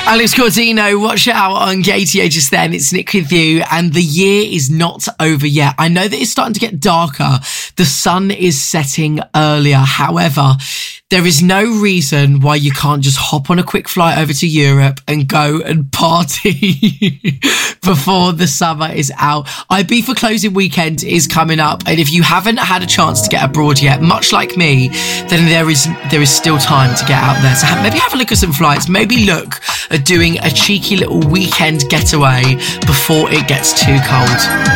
Alex Cordino, watch out on KTO just then. It's Nick with you, and the year is not over yet. I know that it's starting to get darker. The sun is setting earlier. However, there is no reason why you can't just hop on a quick flight over to Europe and go and party before the summer is out. Ibiza closing weekend is coming up, and if you haven't had a chance to get abroad yet, much like me, then there is still time to get out there. So maybe have a look at some flights. Maybe look at doing a cheeky little weekend getaway before it gets too cold.